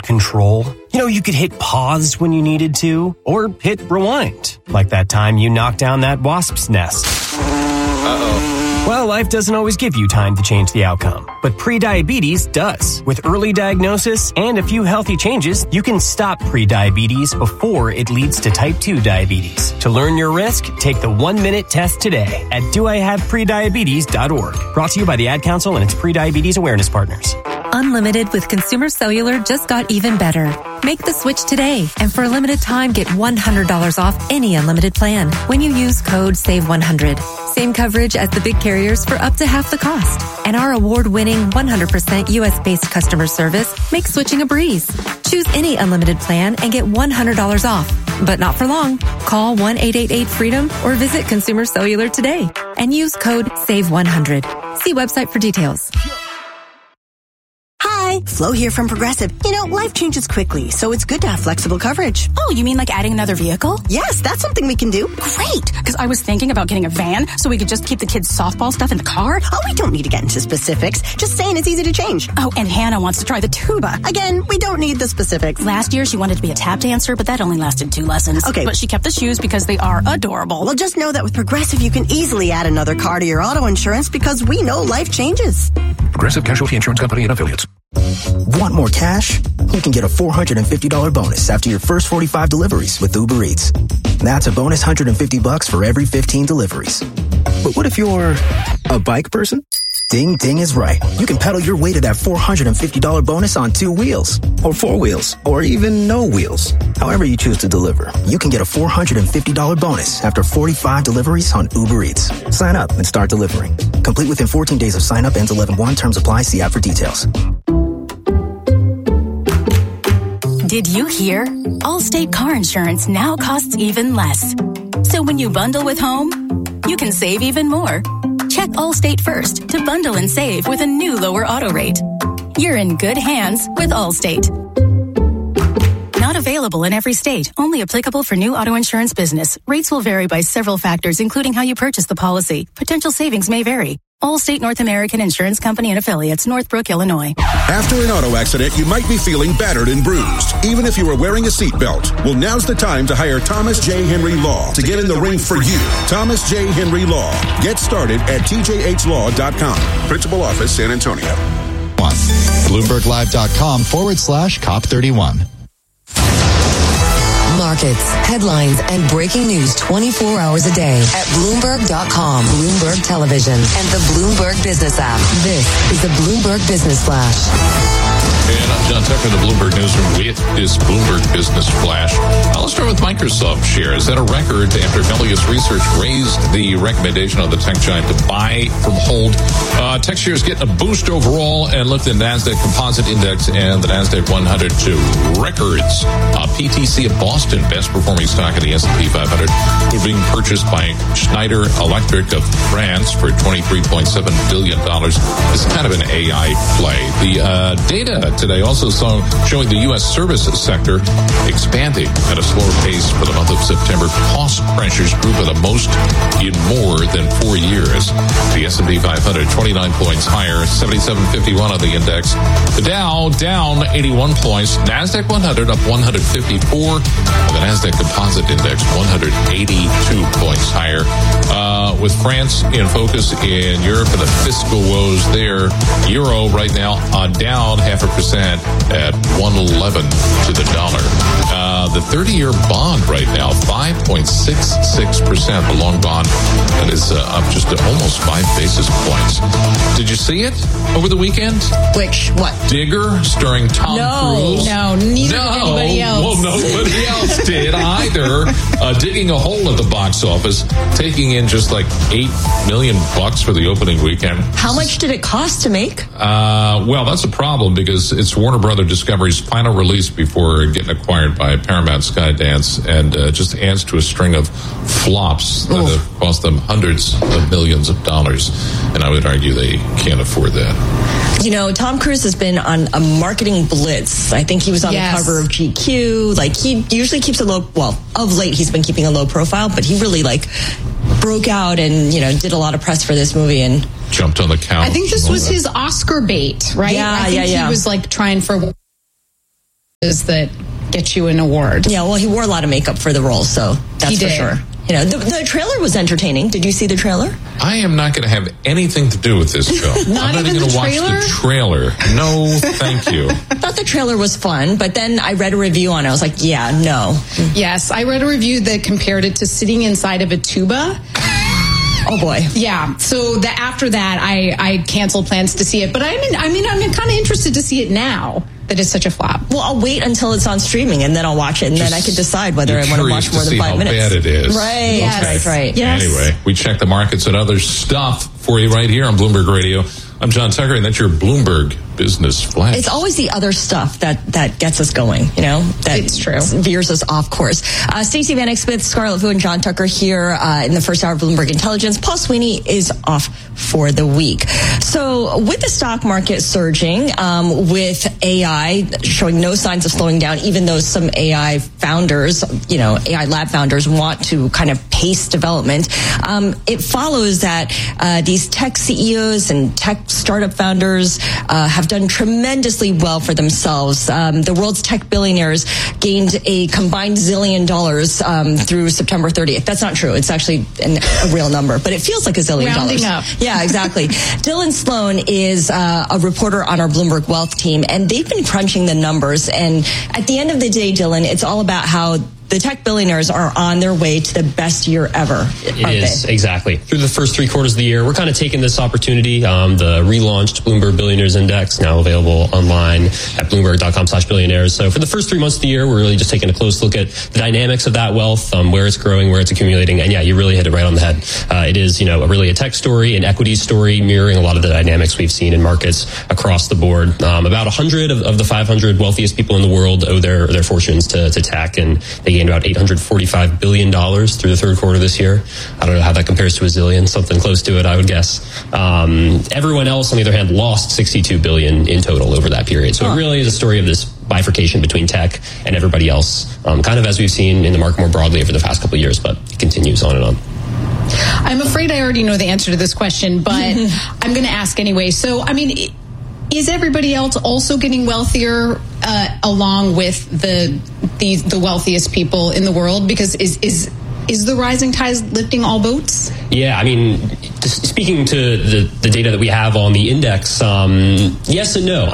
control. You know, you could hit pause when you needed to, or hit rewind, like that time you knocked down that wasp's nest. Uh-oh. Well, life doesn't always give you time to change the outcome, but prediabetes does. With early diagnosis and a few healthy changes, you can stop prediabetes before it leads to type 2 diabetes. To learn your risk, take the 1-minute test today at doihaveprediabetes.org. Brought to you by the Ad Council and its prediabetes awareness partners. Unlimited with Consumer Cellular just got even better. Make the switch today, and for a limited time, get $100 off any unlimited plan when you use code SAVE100. Same coverage as the big carriers for up to half the cost. And our award-winning 100% U.S.-based customer service makes switching a breeze. Choose any unlimited plan and get $100 off. But not for long. Call 1-888-FREEDOM or visit Consumer Cellular today and use code SAVE100. See website for details. Hi, Flo here from Progressive. You know, life changes quickly, so it's good to have flexible coverage. Oh, you mean like adding another vehicle? Yes, that's something we can do. Great, because I was thinking about getting a van so we could just keep the kids' softball stuff in the car. Oh, we don't need to get into specifics. Just saying it's easy to change. Oh, and Hannah wants to try the tuba. Again, we don't need the specifics. Last year, she wanted to be a tap dancer, but that only lasted 2 lessons. Okay. But she kept the shoes because they are adorable. Well, just know that with Progressive, you can easily add another car to your auto insurance because we know life changes. Progressive Casualty Insurance Company and Affiliates. Want more cash? You can get a $450 bonus after your first 45 deliveries with Uber Eats. That's a bonus $150 for every 15 deliveries. But what if you're a bike person? Ding Ding is right. You can pedal your way to that $450 bonus on 2 wheels, or 4 wheels, or even no wheels. However you choose to deliver, you can get a $450 bonus after 45 deliveries on Uber Eats. Sign up and start delivering. Complete within 14 days of sign up. Ends 11/1. Terms apply. See app for details. Did you hear? Allstate car insurance now costs even less. So when you bundle with home, you can save even more. Check Allstate first to bundle and save with a new lower auto rate. You're in good hands with Allstate. Not available in every state. Only applicable for new auto insurance business. Rates will vary by several factors, including how you purchase the policy. Potential savings may vary. Allstate North American Insurance Company and Affiliates, Northbrook, Illinois. After an auto accident, you might be feeling battered and bruised, even if you are wearing a seatbelt. Well, now's the time to hire Thomas J. Henry Law to get in the ring for you. Thomas J. Henry Law. Get started at tjhlaw.com. Principal Office, San Antonio. BloombergLive.com/COP31. Markets, headlines, and breaking news 24 hours a day at Bloomberg.com, Bloomberg Television, and the Bloomberg Business app. This is the Bloomberg Business Flash. And I'm John Tucker in the Bloomberg Newsroom with this Bloomberg Business Flash. Let's start with Microsoft shares at a record after Melius Research raised the recommendation on the tech giant to buy from hold. Tech shares getting a boost overall and lift the NASDAQ Composite Index and the NASDAQ 100 to records. PTC of Boston, best performing stock in the S&P 500, was being purchased by Schneider Electric of France for $23.7 billion. It's kind of an AI play. The data today also showing the U.S. service sector expanding at a slower pace for the month of September. Cost pressures grew by the most in more than 4 years. The S&P 500, 29 points higher, 77.51 on the index. The Dow down 81 points. NASDAQ 100 up 154. And the NASDAQ Composite Index 182 points higher. With France in focus in Europe and the fiscal woes there, Euro right now down 0.5% at 111 to the dollar. The 30-year bond right now 5.66%. The long bond that is up just to almost 5 basis points. Did you see it over the weekend? Which what? Digger starring Tom Cruise. No, neither did anybody else. Well, nobody else did either. Digging a hole at the box office, taking in just like $8 million for the opening weekend. How much did it cost to make? Well, that's a problem because it's Warner Brother Discovery's final release before getting acquired by Paramount Skydance, and just adds to a string of flops that have cost them hundreds of millions of dollars. And I would argue they can't afford that. You know, Tom Cruise has been on a marketing blitz. I think he was on the cover of GQ. Like, he usually keeps a low, well, of late he's been keeping a low profile, but he really, like, broke out and, you know, did a lot of press for this movie and jumped on the couch. I think this was his Oscar bait, right? Yeah, I think he was, like, trying for that get you an award. Yeah, well, he wore a lot of makeup for the role, so that's for sure. You know, the trailer was entertaining. Did you see the trailer? I am not going to have anything to do with this film. Not I'm not even going to watch the trailer. No, thank you. I thought the trailer was fun, but then I read a review on it. I was like, yeah, no. Yes, I read a review that compared it to sitting inside of a tuba. Oh boy. Yeah. So after that, I canceled plans to see it. But I'm kind of interested to see it now that it's such a flop. Well, I'll wait until it's on streaming and then I'll watch it and then I can decide whether I want to watch more than 5 minutes. How bad it is. Right. Yes. Right. Yes. Anyway, we check the markets and other stuff for you right here on Bloomberg Radio. I'm John Tucker, and that's your Bloomberg Business Flash. It's always the other stuff that gets us going, you know? That it's true. Veers us off course. Stacey Vanek Smith, Scarlett Fu, and John Tucker here in the first hour of Bloomberg Intelligence. Paul Sweeney is off for the week. So with the stock market surging, with AI showing no signs of slowing down, even though some AI founders, you know, AI lab founders want to kind of pace development, it follows that these tech CEOs and tech startup founders have done tremendously well for themselves. The world's tech billionaires gained a combined $1 zillion through September 30th. That's not true. It's actually a real number, but it feels like $1 zillion. Rounding up. Yeah, exactly. Dylan Sloan is a reporter on our Bloomberg Wealth team, and they've been crunching the numbers. And at the end of the day, Dylan, it's all about how the tech billionaires are on their way to the best year ever. It is, exactly. Through the first 3 quarters of the year, we're kind of taking this opportunity. The relaunched Bloomberg Billionaires Index, now available online at Bloomberg.com/billionaires. So for the first 3 months of the year, we're really just taking a close look at the dynamics of that wealth, where it's growing, where it's accumulating. And yeah, you really hit it right on the head. It is, really a tech story, an equities story, mirroring a lot of the dynamics we've seen in markets across the board. About 100 of the 500 wealthiest people in the world owe their fortunes to tech, and they gained about $845 billion through the third quarter this year. I don't know how that compares to $1 zillion, something close to it, I would guess. Everyone else, on the other hand, lost $62 billion in total over that period. So it really is a story of this bifurcation between tech and everybody else, kind of as we've seen in the market more broadly over the past couple of years, but it continues on and on. I'm afraid I already know the answer to this question, but I'm going to ask anyway. So, is everybody else also getting wealthier along with the wealthiest people in the world? Because is the rising tide lifting all boats? Yeah, speaking to the data that we have on the index, yes and no.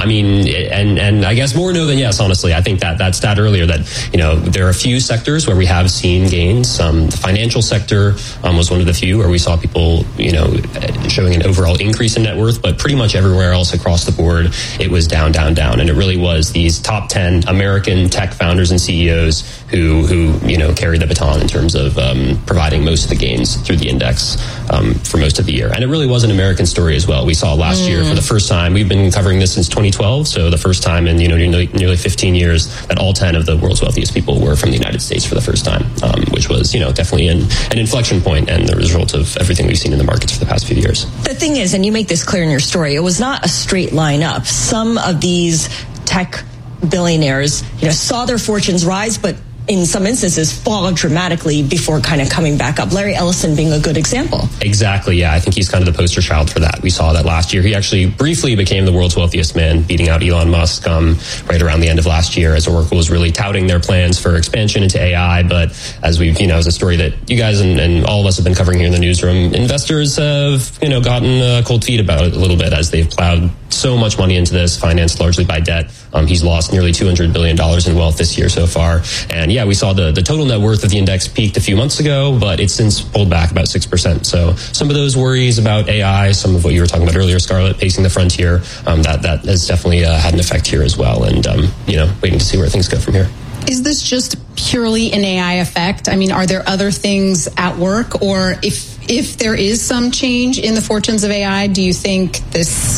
And I guess more no than yes, honestly. I think that stat earlier that, there are a few sectors where we have seen gains. The financial sector was one of the few where we saw people, showing an overall increase in net worth, but pretty much everywhere else across the board, it was down. And it really was these top 10 American tech founders and CEOs who carried the baton in terms of providing most of the gains through the index for most of the year. And it really was an American story as well. We saw last year for the first time, we've been covering this since 2012, so the first time in nearly 15 years that all 10 of the world's wealthiest people were from the United States for the first time, which was definitely an inflection point and the result of everything we've seen in the markets for the past few years. The thing is, and you make this clear in your story, it was not a straight line up. Some of these tech billionaires saw their fortunes rise, but in some instances fall dramatically before kind of coming back up. Larry Ellison being a good example. Exactly, yeah. I think he's kind of the poster child for that. We saw that last year. He actually briefly became the world's wealthiest man, beating out Elon Musk right around the end of last year as Oracle was really touting their plans for expansion into AI. But as we've, as a story that you guys and all of us have been covering here in the newsroom, investors have, gotten cold feet about it a little bit as they've plowed so much money into this, financed largely by debt. He's lost nearly $200 billion in wealth this year so far. And yeah, we saw the total net worth of the index peaked a few months ago, but it's since pulled back about 6%. So some of those worries about AI, some of what you were talking about earlier, Scarlett, pacing the frontier, that has definitely had an effect here as well. And, waiting to see where things go from here. Is this just purely an AI effect? Are there other things at work? Or if there is some change in the fortunes of AI, do you think this...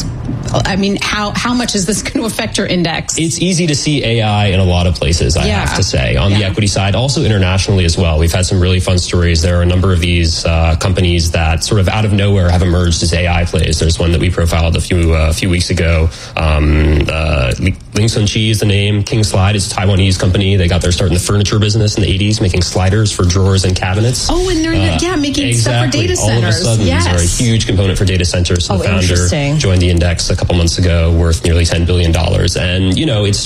how much is this going to affect your index? It's easy to see AI in a lot of places, I have to say, on the equity side, also internationally as well. We've had some really fun stories. There are a number of these companies that sort of out of nowhere have emerged as AI plays. There's one that we profiled a few weeks ago. Ling Sun Chi is the name. King Slide is a Taiwanese company. They got their start in the furniture business in the 80s, making sliders for drawers and cabinets. Oh, and they're making stuff for data centers. All of a sudden, these are a huge component for data centers. So the founder joined the index a a couple months ago worth nearly $10 billion. And,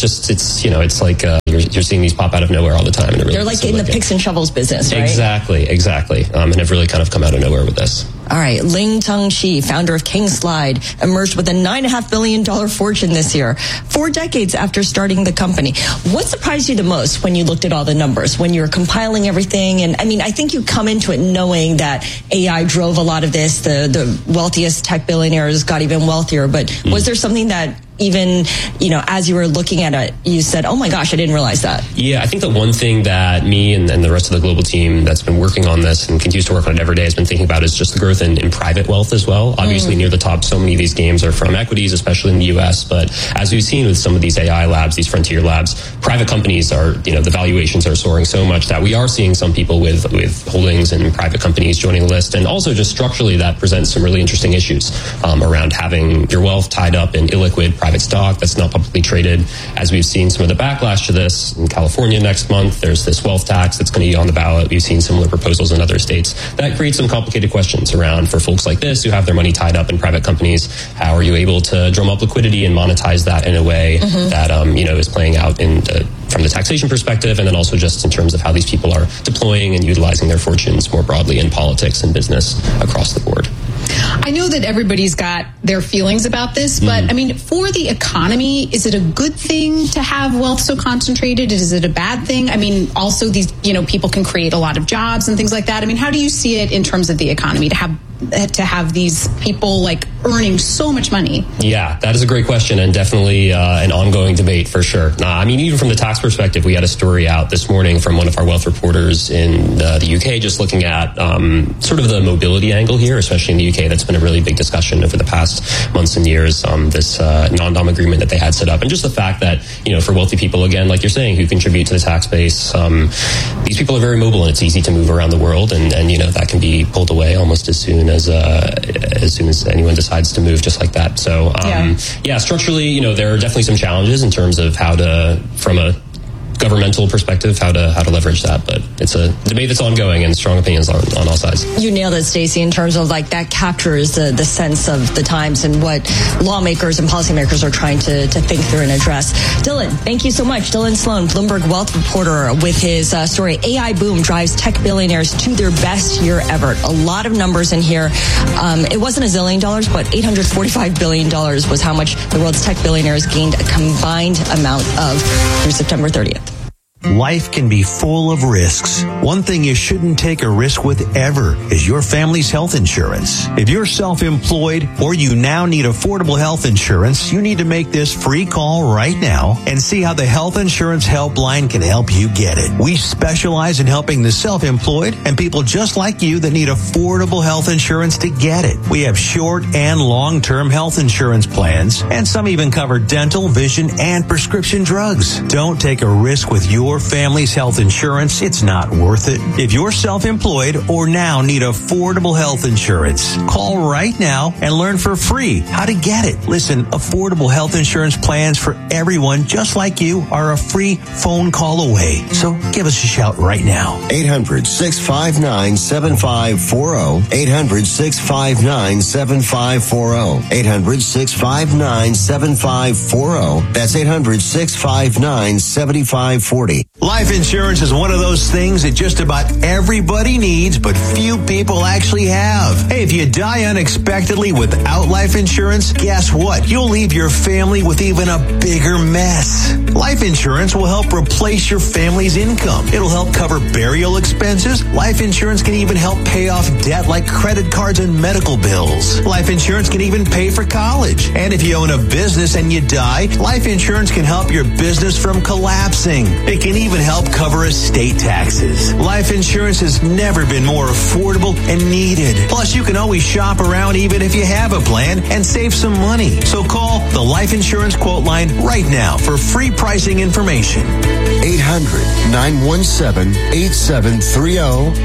it's like you're seeing these pop out of nowhere all the time. And they're like in the picks and shovels business, right? Exactly. And have really kind of come out of nowhere with this. All right. Ling Teng-Chi, founder of Kingslide, emerged with a $9.5 billion fortune this year, 4 decades after starting the company. What surprised you the most when you looked at all the numbers, when you were compiling everything? And I mean, I think you come into it knowing that AI drove a lot of this. The wealthiest tech billionaires got even wealthier. But was there something that even, as you were looking at it, you said, oh my gosh, I didn't realize that? Yeah, I think the one thing that me and the rest of the global team that's been working on this and continues to work on it every day has been thinking about is just the growth in private wealth as well. Obviously, near the top, so many of these games are from equities, especially in the U.S. But as we've seen with some of these AI labs, these frontier labs, private companies are, the valuations are soaring so much that we are seeing some people with holdings in private companies joining the list. And also just structurally, that presents some really interesting issues around having your wealth tied up in illiquid private stock that's not publicly traded. As we've seen some of the backlash to this in California next month, there's this wealth tax that's going to be on the ballot. We've seen similar proposals in other states. That creates some complicated questions around for folks like this who have their money tied up in private companies. How are you able to drum up liquidity and monetize that in a way that is playing out from the taxation perspective, and then also just in terms of how these people are deploying and utilizing their fortunes more broadly in politics and business across the board. I know that everybody's got their feelings about this, but I mean, for the economy, is it a good thing to have wealth so concentrated? Is it a bad thing? I mean, also these, people can create a lot of jobs and things like that. I mean, how do you see it in terms of the economy to have these people like earning so much money? Yeah, that is a great question and definitely an ongoing debate for sure. I mean, even from the tax perspective, we had a story out this morning from one of our wealth reporters in the UK, just looking at sort of the mobility angle here, especially in the UK. That's been a really big discussion over the past months and years, this non-dom agreement that they had set up. And just the fact that, for wealthy people, again, like you're saying, who contribute to the tax base, these people are very mobile and it's easy to move around the world. And that can be pulled away almost as soon as anyone decides to move just like that. So, structurally, there are definitely some challenges in terms of how to, from a governmental perspective, how to leverage that. But it's a debate that's ongoing and strong opinions on all sides. You nailed it, Stacey, in terms of like that captures the sense of the times and what lawmakers and policymakers are trying to think through and address. Dylan, thank you so much. Dylan Sloan, Bloomberg wealth reporter, with his story, AI boom drives tech billionaires to their best year ever. A lot of numbers in here. It wasn't $1 zillion, but $845 billion was how much the world's tech billionaires gained a combined amount of through September 30th. Life can be full of risks. One thing you shouldn't take a risk with ever is your family's health insurance. If you're self-employed or you now need affordable health insurance, you need to make this free call right now and see how the Health Insurance Helpline can help you get it. We specialize in helping the self-employed and people just like you that need affordable health insurance to get it. We have short and long-term health insurance plans, and some even cover dental, vision, and prescription drugs. Don't take a risk with your family's health insurance. It's not worth it. If you're self-employed or now need affordable health insurance, call right now and learn for free how to get it. Listen, affordable health insurance plans for everyone just like you are a free phone call away. So give us a shout right now. 800-659-7540. 800-659-7540. 800-659-7540. That's 800-659-7540. Life insurance is one of those things that just about everybody needs, but few people actually have. Hey, if you die unexpectedly without life insurance, guess what? You'll leave your family with even a bigger mess. Life insurance will help replace your family's income. It'll help cover burial expenses. Life insurance can even help pay off debt like credit cards and medical bills. Life insurance can even pay for college. And if you own a business and you die, life insurance can help your business from collapsing. It can even help cover estate taxes. Life insurance has never been more affordable and needed. Plus, you can always shop around even if you have a plan and save some money. So call the Life Insurance Quote Line right now for free pricing information. 800-917-8730.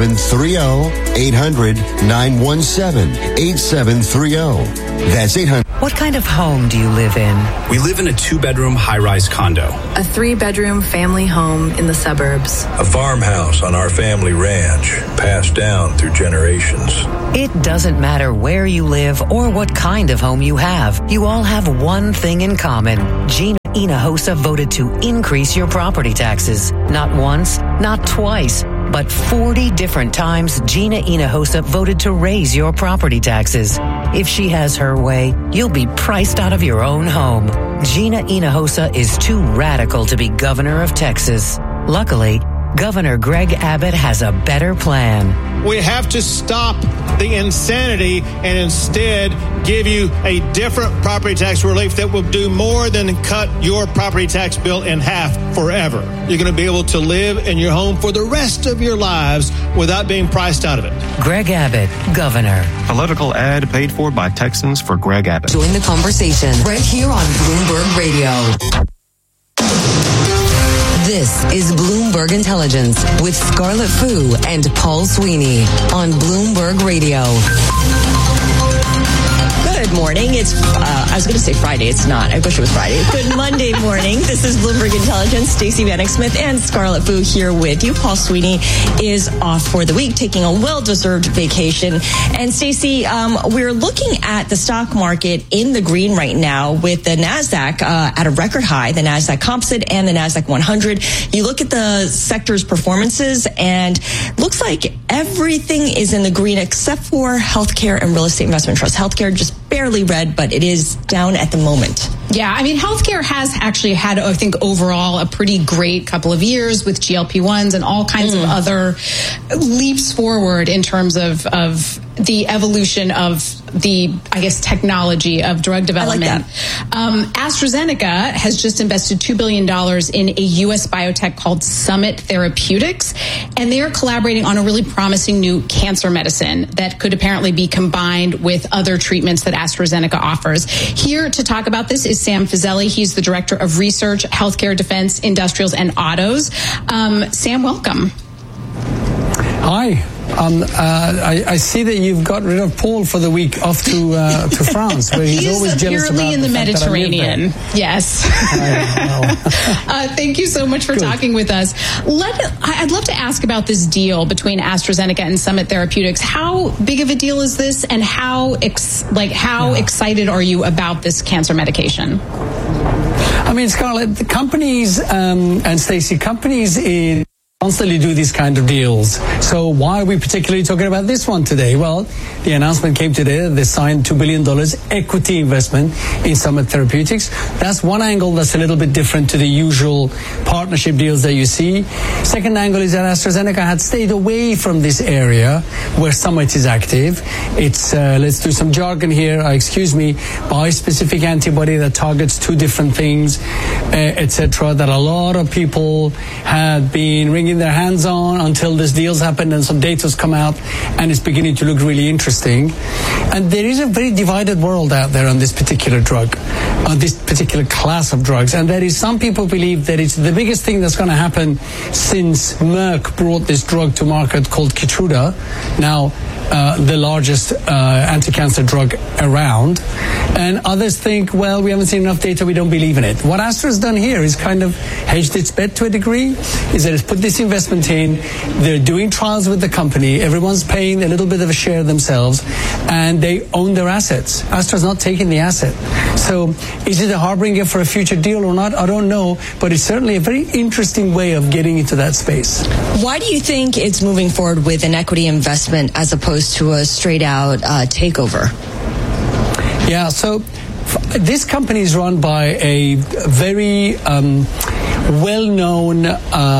800-917-8730. 800-917-8730. That's 800. What kind of home do you live in? We live in a 2-bedroom high-rise condo. A 3-bedroom family home in the suburbs. A farmhouse on our family ranch, passed down through generations. It doesn't matter where you live or what kind of home you have. You all have one thing in common. Gina Hinojosa voted to increase your property taxes. Not once, not twice, but 40 different times Gina Hinojosa voted to raise your property taxes. If she has her way, you'll be priced out of your own home. Gina Hinojosa is too radical to be governor of Texas. Luckily, Governor Greg Abbott has a better plan. We have to stop the insanity and instead give you a different property tax relief that will do more than cut your property tax bill in half forever. You're going to be able to live in your home for the rest of your lives without being priced out of it. Greg Abbott, Governor. Political ad paid for by Texans for Greg Abbott. Join the conversation right here on Bloomberg Radio. This is Bloomberg Intelligence with Scarlett Fu and Paul Sweeney on Bloomberg Radio. Good morning. It's, I was going to say Friday. It's not. I wish it was Friday. Good Monday morning. This is Bloomberg Intelligence. Stacey Vanek Smith and Scarlett Fu here with you. Paul Sweeney is off for the week, taking a well-deserved vacation. And Stacey, we're looking at the stock market in the green right now with the NASDAQ at a record high, the NASDAQ Composite and the NASDAQ 100. You look at the sector's performances and looks like everything is in the green except for healthcare and real estate investment trust. Healthcare just barely red, but it is down at the moment. Yeah, I mean, healthcare has actually had, I think, overall a pretty great couple of years with GLP-1s and all kinds of other leaps forward in terms of the evolution of the, I guess, technology of drug development. I like that. AstraZeneca has just invested $2 billion in a U.S. biotech called Summit Therapeutics, and they are collaborating on a really promising new cancer medicine that could apparently be combined with other treatments that AstraZeneca offers. Here to talk about this is Sam Fazeli. He's the Director of Research, Healthcare, Defense, Industrials, and Autos. Sam, welcome. Hi. I see that you've got rid of Paul for the week off to France, where he's always jealous about apparently in the Mediterranean. Yes. Thank you so much for talking with us. I'd love to ask about this deal between AstraZeneca and Summit Therapeutics. How big of a deal is this, and how excited are you about this cancer medication? I mean, Scarlett, the companies and Stacey, companies constantly do these kind of deals. So why are we particularly talking about this one today? Well, the announcement came today. They signed $2 billion equity investment in Summit Therapeutics. That's one angle that's a little bit different to the usual partnership deals that you see. Second angle is that AstraZeneca had stayed away from this area where Summit is active. It's, let's do some jargon here, excuse me, bispecific antibody that targets two different things, etc., that a lot of people had been wringing their hands on until this deal's happened and some data's come out, and it's beginning to look really interesting. And there is a very divided world out there on this particular drug, on this particular class of drugs, and there is some people believe that it's the biggest thing that's going to happen since Merck brought this drug to market called Keytruda, now the largest anti-cancer drug around. And others think, well, we haven't seen enough data, we don't believe in it. What Astra's done here is kind of hedged its bet to a degree, is that it's put this investment in, they're doing trials with the company, everyone's paying a little bit of a share themselves, and they own their assets. Astra's not taking the asset. So is it a harbinger for a future deal or not? I don't know, but it's certainly a very interesting way of getting into that space. Why do you think it's moving forward with an equity investment as opposed to a straight-out takeover? Yeah, so this company is run by a very well-known,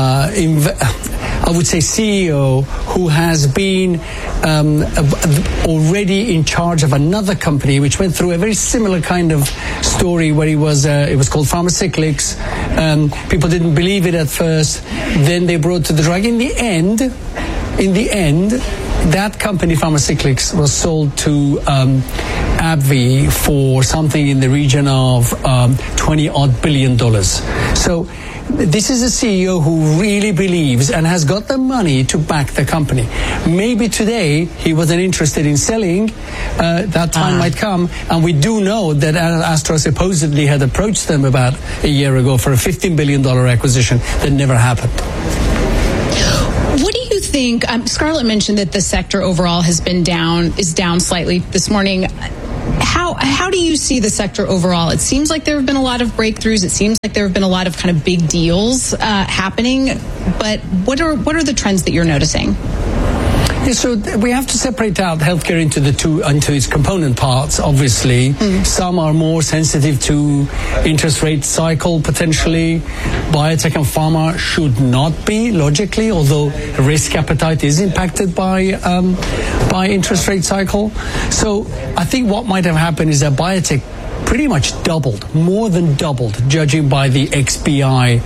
I would say, CEO who has been already in charge of another company which went through a very similar kind of story where it was called Pharmacyclics. People didn't believe it at first. Then they brought to the drug. In the end, that company, Pharmacyclics, was sold to AbbVie for something in the region of $20-odd billion. So this is a CEO who really believes and has got the money to back the company. Maybe today he wasn't interested in selling. That time might come. And we do know that Astra supposedly had approached them about a year ago for a $15 billion acquisition that never happened. What do you think? Scarlett mentioned that the sector overall is down slightly this morning. How do you see the sector overall? It seems like there have been a lot of breakthroughs. It seems like there have been a lot of kind of big deals happening. But what are the trends that you're noticing? Yeah, so we have to separate out healthcare into its component parts, obviously. Some are more sensitive to interest rate cycle, potentially. Biotech and pharma should not be, logically, although risk appetite is impacted by interest rate cycle. So I think what might have happened is that biotech pretty much more than doubled, judging by the XBI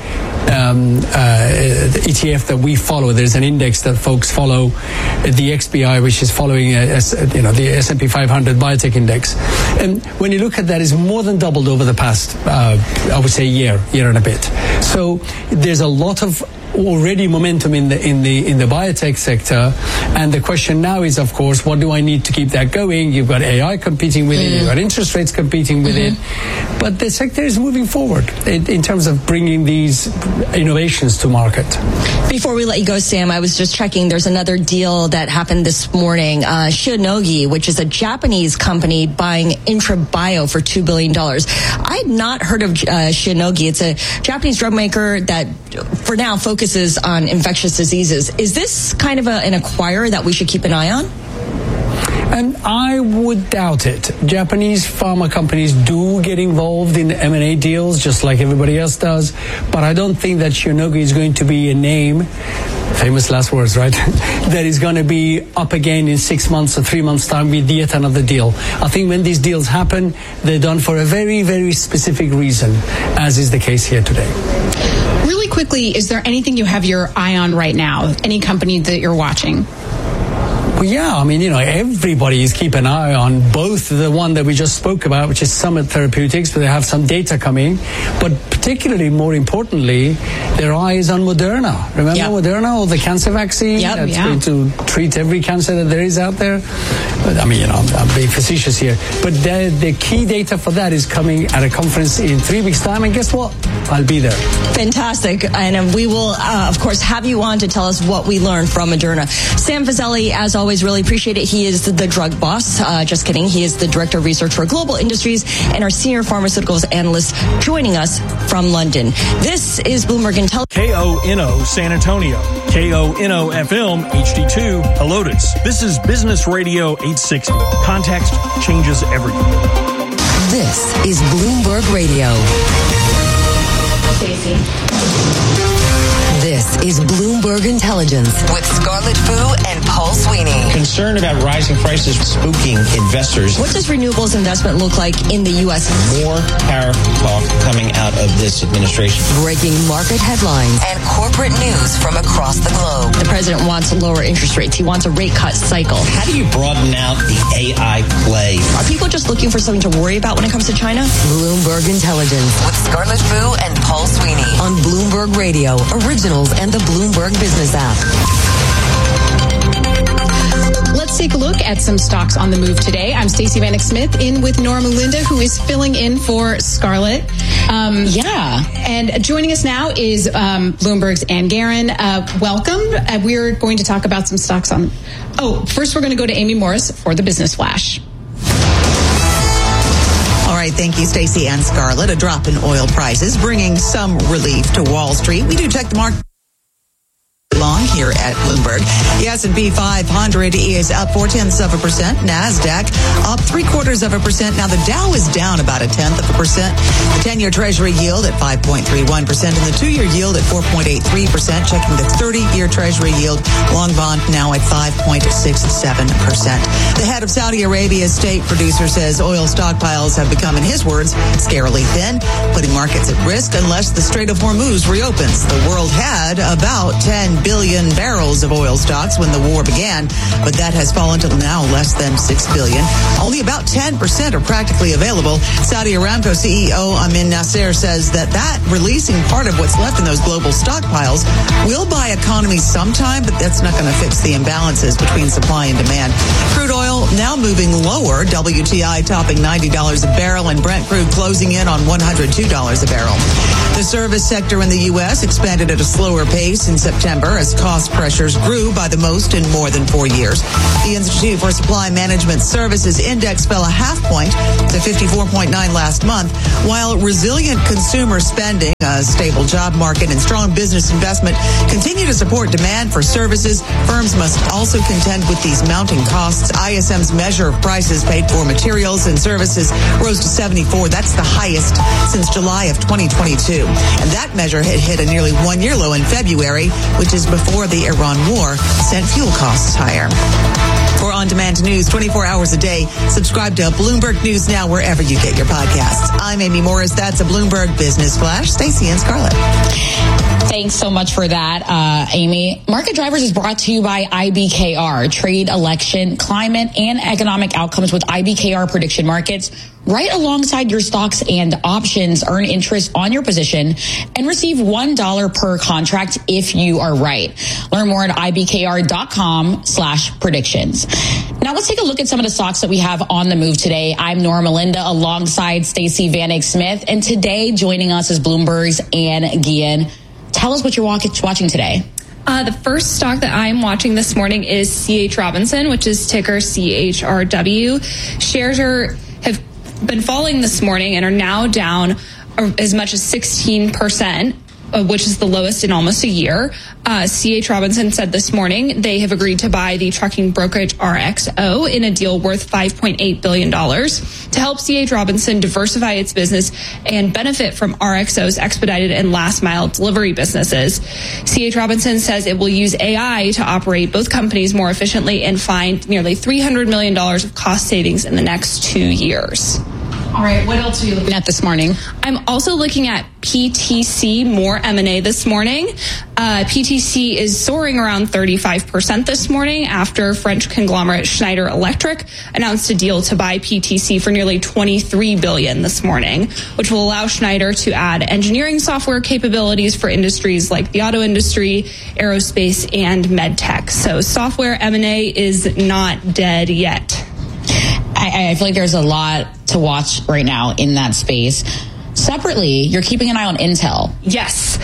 ETF that we follow. There's an index that folks follow, the XBI, which is following the S&P 500 biotech index. And when you look at that, it's more than doubled over the past, I would say, year and a bit. So there's a lot of already momentum in the biotech sector, and the question now is, of course, what do I need to keep that going? You've got AI competing with it, you've got interest rates competing with it, but the sector is moving forward in terms of bringing these innovations to market. Before we let you go, Sam, I was just checking. There's another deal that happened this morning. Shionogi, which is a Japanese company, buying IntraBio for $2 billion. I had not heard of Shionogi. It's a Japanese drug maker that, for now, focuses on infectious diseases. Is this kind of an acquirer that we should keep an eye on? And I would doubt it. Japanese pharma companies do get involved in M&A deals, just like everybody else does. But I don't think that Shionogi is going to be a name, famous last words, right, that is going to be up again in 6 months or 3 months' time with yet another deal. I think when these deals happen, they're done for a very, very specific reason, as is the case here today. Really quickly, is there anything you have your eye on right now? Any company that you're watching? Well, yeah, I mean, everybody is keeping an eye on both the one that we just spoke about, which is Summit Therapeutics, but they have some data coming. But particularly, more importantly, their eye is on Moderna. Remember Moderna, or the cancer vaccine that's going to treat every cancer that there is out there? But, I mean, I'm being facetious here. But the key data for that is coming at a conference in 3 weeks' time. And guess what? I'll be there. Fantastic. And we will, of course, have you on to tell us what we learned from Moderna. Sam Fazeli, as always, really appreciate it. He is the drug boss. Just kidding. He is the Director of Research for Global Industries and our Senior Pharmaceuticals Analyst, joining us from London. This is Bloomberg Intelligence. KONO San Antonio. KONO FM HD2 Helotes. This is Business Radio 860. Context changes everything. This is Bloomberg Radio. This is Bloomberg Intelligence with Scarlett Fu and Paul Sweeney. Concern about rising prices spooking investors. What does renewables investment look like in the U.S.? More tariff talk coming out of this administration. Breaking market headlines and corporate news from across the globe. The president wants lower interest rates. He wants a rate cut cycle. How do you broaden out the AI play? Are people just looking for something to worry about when it comes to China? Bloomberg Intelligence with Scarlett Fu and Paul Sweeney on Bloomberg Radio, originals and the Bloomberg Business app. Let's take a look at some stocks on the move today. I'm Stacey Vanek Smith, in with Norma Linda, who is filling in for Scarlett. And joining us now is Bloomberg's Ann Guerin. Welcome. We're going to talk about some stocks on... first we're going to go to Amy Morris for the Business Flash. All right, thank you, Stacey and Scarlett. A drop in oil prices bringing some relief to Wall Street. We do check the market long here at Bloomberg. The S&P 500 is up 0.4%. NASDAQ up 0.75%. Now the Dow is down about 0.1%. The 10-year Treasury yield at 5.31% and the 2-year yield at 4.83%. Checking the 30-year Treasury yield, long bond now at 5.67%. The head of Saudi Arabia's state producer says oil stockpiles have become, in his words, scarily thin, putting markets at risk unless the Strait of Hormuz reopens. The world had about $10 billion billion barrels of oil stocks when the war began, but that has fallen to now less than 6 billion. Only about 10% are practically available. Saudi Aramco CEO Amin Nasser says that releasing part of what's left in those global stockpiles will buy economies sometime, but that's not going to fix the imbalances between supply and demand. Crude oil now moving lower, WTI topping $90 a barrel and Brent crude closing in on $102 a barrel. The service sector in the U.S. expanded at a slower pace in September as cost pressures grew by the most in more than 4 years. The Institute for Supply Management Services index fell a half point to 54.9 last month, while resilient consumer spending, a stable job market, and strong business investment continue to support demand for services. Firms must also contend with these mounting costs. ISM's measure of prices paid for materials and services rose to 74. That's the highest since July of 2022. And that measure had hit a nearly one-year low in February, which is before the Iran war sent fuel costs higher. For on-demand news 24 hours a day, subscribe to Bloomberg News Now wherever you get your podcasts. I'm Amy Morris. That's a Bloomberg Business Flash. Stacey and Scarlett. Thanks so much for that, Amy. Market Drivers is brought to you by IBKR, trade, election, climate, and economic outcomes with IBKR prediction markets. Right alongside your stocks and options, earn interest on your position and receive $1 per contract if you are right. Learn more at ibkr.com/predictions. Now let's take a look at some of the stocks that we have on the move today. I'm Nora Melinda alongside Stacey Vanek Smith, and today joining us is Bloomberg's Ann Guillen. Tell us what you're watching today. The first stock that I'm watching this morning is C.H. Robinson, which is ticker CHRW. Shares have been falling this morning and are now down as much as 16%, which is the lowest in almost a year. C.H. Robinson said this morning they have agreed to buy the trucking brokerage RXO in a deal worth $5.8 billion to help C.H. Robinson diversify its business and benefit from RXO's expedited and last mile delivery businesses. C.H. Robinson says it will use AI to operate both companies more efficiently and find nearly $300 million of cost savings in the next 2 years. All right, what else are you looking at this morning? I'm also looking at PTC, more M&A this morning. PTC is soaring around 35% this morning after French conglomerate Schneider Electric announced a deal to buy PTC for nearly $23 billion this morning, which will allow Schneider to add engineering software capabilities for industries like the auto industry, aerospace, and medtech. So software M&A is not dead yet. I feel like there's a lot to watch right now in that space. Separately, you're keeping an eye on Intel. Yes.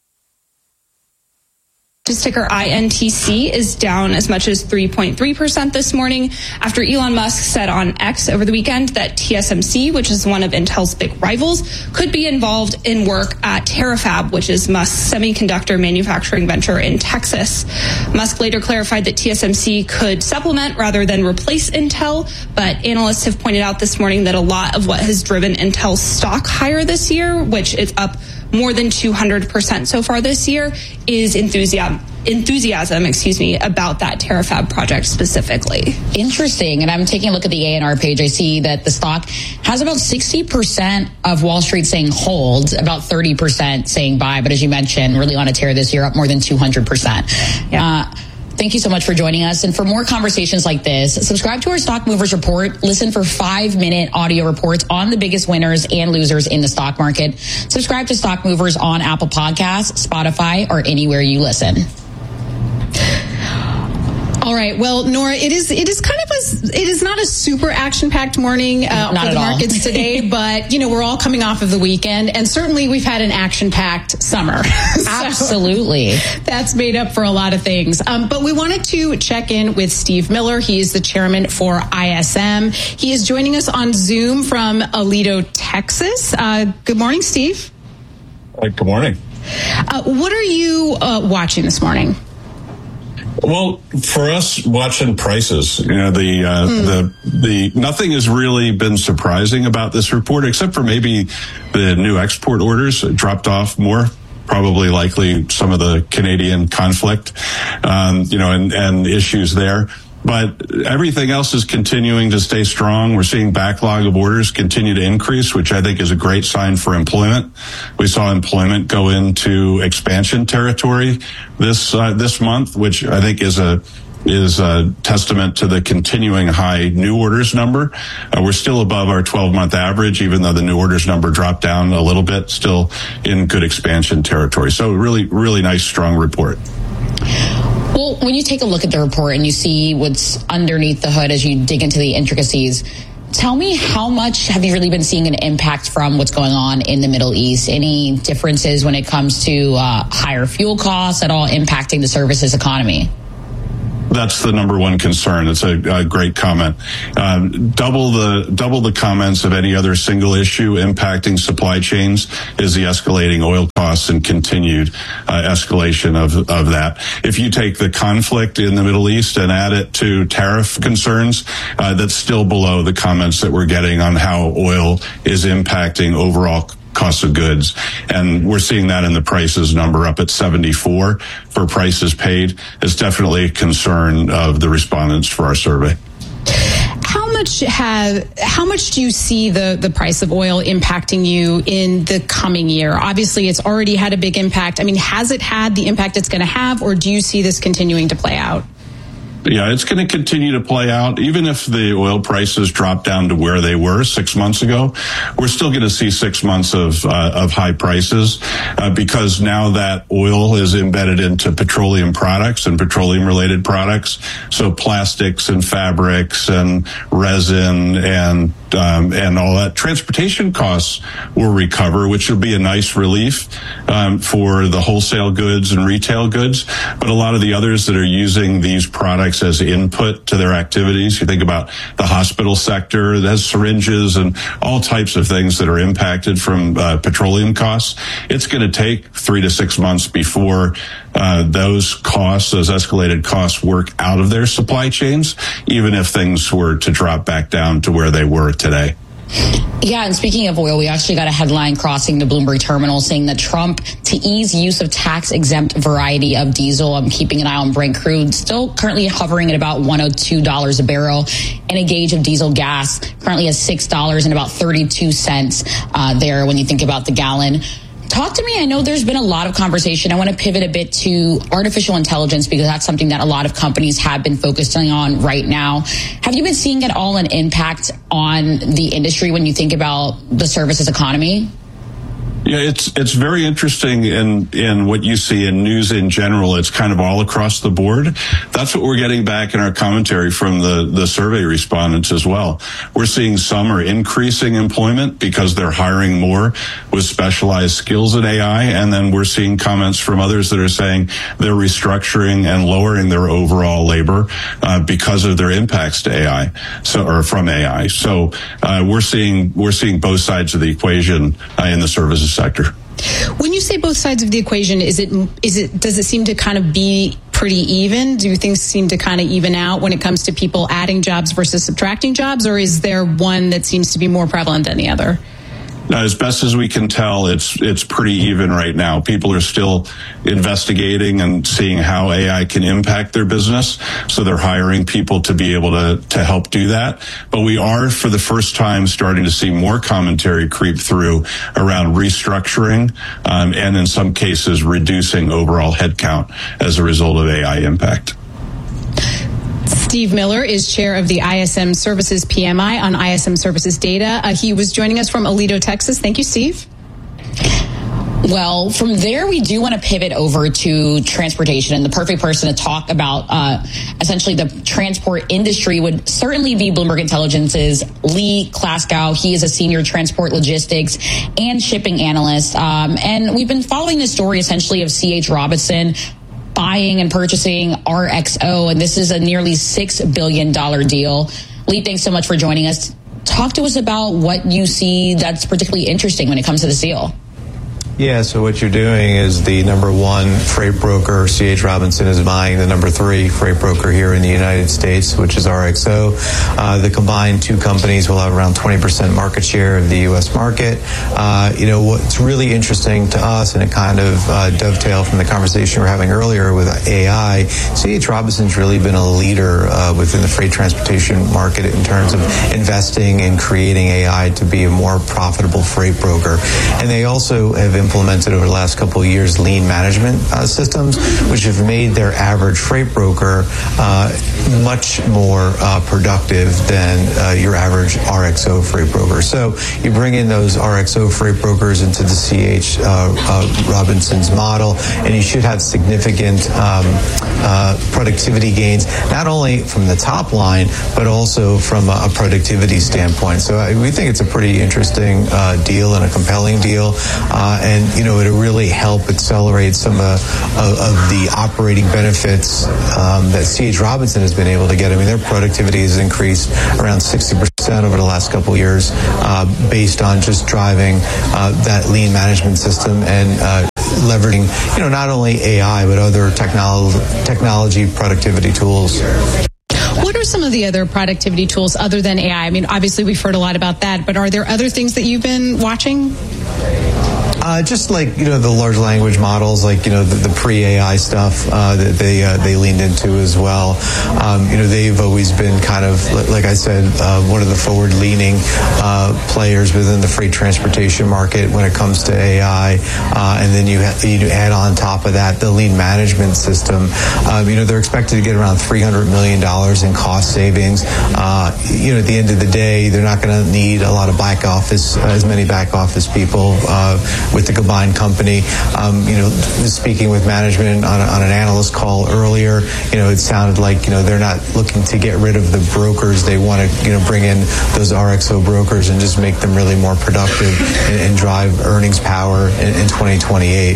Just ticker INTC is down as much as 3.3% this morning after Elon Musk said on X over the weekend that TSMC, which is one of Intel's big rivals, could be involved in work at Terafab, which is Musk's semiconductor manufacturing venture in Texas. Musk later clarified that TSMC could supplement rather than replace Intel, but analysts have pointed out this morning that a lot of what has driven Intel's stock higher this year, which is up more than 200% so far this year, is enthusiasm about that Terafab project specifically. Interesting. And I'm taking a look at the A&R page. I see that the stock has about 60% of Wall Street saying hold, about 30% saying buy. But as you mentioned, really on a tear this year, up more than 200%. Yeah. Thank you so much for joining us. And for more conversations like this, subscribe to our Stock Movers Report. Listen for 5-minute audio reports on the biggest winners and losers in the stock market. Subscribe to Stock Movers on Apple Podcasts, Spotify, or anywhere you listen. All right. Well, Nora, it is not a super action-packed morning for the markets today, but we're all coming off of the weekend, and certainly we've had an action-packed summer. Absolutely. So that's made up for a lot of things. But we wanted to check in with Steve Miller. He is the chairman for ISM. He is joining us on Zoom from Aledo, Texas. Good morning, Steve. Good morning. What are you watching this morning? Well, for us, watching prices, the nothing has really been surprising about this report, except for maybe the new export orders dropped off more. Probably likely some of the Canadian conflict, and issues there. But everything else is continuing to stay strong. We're seeing backlog of orders continue to increase, which I think is a great sign for employment. We saw employment go into expansion territory this month, which I think is a testament to the continuing high new orders number. We're still above our 12-month average, even though the new orders number dropped down a little bit, still in good expansion territory. So really, really nice, strong report. Well, when you take a look at the report and you see what's underneath the hood as you dig into the intricacies, tell me, how much have you really been seeing an impact from what's going on in the Middle East? Any differences when it comes to higher fuel costs at all impacting the services economy? That's the number one concern. It's a great comment. Double the comments of any other single issue impacting supply chains is the escalating oil costs and continued escalation of that. If you take the conflict in the Middle East and add it to tariff concerns, that's still below the comments that we're getting on how oil is impacting overall cost of goods. And we're seeing that in the prices number up at 74 for prices paid. It's definitely a concern of the respondents for our survey. How much do you see the price of oil impacting you in the coming year? Obviously, it's already had a big impact. I mean, has it had the impact it's going to have, or do you see this continuing to play out? Yeah, it's going to continue to play out. Even if the oil prices drop down to where they were 6 months ago, we're still going to see 6 months of high prices because now that oil is embedded into petroleum products and petroleum-related products, so plastics and fabrics and resin and all that. Transportation costs will recover, which will be a nice relief for the wholesale goods and retail goods. But a lot of the others that are using these products as input to their activities, you think about the hospital sector that has syringes and all types of things that are impacted from petroleum costs. It's going to take 3 to 6 months before those escalated costs work out of their supply chains, even if things were to drop back down to where they were today. Yeah, and speaking of oil, we actually got a headline crossing the Bloomberg terminal saying that Trump to ease use of tax-exempt variety of diesel. I'm keeping an eye on Brent crude, still currently hovering at about $102 a barrel, and a gauge of diesel gas currently at $6 and about 32 cents there when you think about the gallon. Talk to me. I know there's been a lot of conversation. I want to pivot a bit to artificial intelligence because that's something that a lot of companies have been focusing on right now. Have you been seeing at all an impact on the industry when you think about the services economy? Yeah, it's very interesting in what you see in news in general. It's kind of all across the board. That's what we're getting back in our commentary from the survey respondents as well. We're seeing some are increasing employment because they're hiring more with specialized skills in AI. And then we're seeing comments from others that are saying they're restructuring and lowering their overall labor because of their impacts to AI, or from AI. So we're seeing both sides of the equation in the services sector. When you say both sides of the equation, does it seem to kind of be pretty even? Do things seem to kind of even out when it comes to people adding jobs versus subtracting jobs, or is there one that seems to be more prevalent than the other? As best as we can tell, it's pretty even right now. People are still investigating and seeing how AI can impact their business, so they're hiring people to be able to help do that. But we are, for the first time, starting to see more commentary creep through around restructuring and in some cases reducing overall headcount as a result of AI impact. Steve Miller is chair of the ISM Services PMI on ISM Services data. He was joining us from Aledo, Texas. Thank you, Steve. Well, from there, we do want to pivot over to transportation, and the perfect person to talk about essentially the transport industry would certainly be Bloomberg Intelligence's Lee Klaskow. He is a senior transport logistics and shipping analyst. And we've been following the story essentially of C.H. Robinson buying and purchasing RXO, and this is a nearly $6 billion deal. Lee, thanks so much for joining us. Talk to us about what you see that's particularly interesting when it comes to this deal. Yeah, so what you're doing is the number one freight broker, C.H. Robinson, is buying the number 3 freight broker here in the United States, which is RXO. The combined two companies will have around 20% market share of the U.S. market. What's really interesting to us, and it kind of dovetailed from the conversation we were having earlier with AI, C.H. Robinson's really been a leader within the freight transportation market in terms of investing and creating AI to be a more profitable freight broker. And they also have implemented over the last couple of years lean management systems, which have made their average freight broker much more productive than your average RXO freight broker. So you bring in those RXO freight brokers into the C.H. Robinson's model, and you should have significant productivity gains, not only from the top line, but also from a productivity standpoint. So we think it's a pretty interesting deal and a compelling deal. And it'll really help accelerate some of the operating benefits that C.H. Robinson has been able to get. I mean, their productivity has increased around 60% over the last couple of years based on just driving that lean management system and leveraging, not only AI, but other technology productivity tools. What are some of the other productivity tools other than AI? I mean, obviously we've heard a lot about that, but are there other things that you've been watching? Just like, the large language models, like, the pre-AI stuff that they leaned into as well. They've always been kind of, like I said, one of the forward-leaning players within the freight transportation market when it comes to AI. And then you add on top of that the lean management system. They're expected to get around $300 million in cost savings. At the end of the day, they're not going to need a lot of as many back office people with the combined company. Speaking with management on an analyst call earlier, it sounded like, they're not looking to get rid of the brokers. They want to, bring in those RXO brokers and just make them really more productive and drive earnings power in 2028.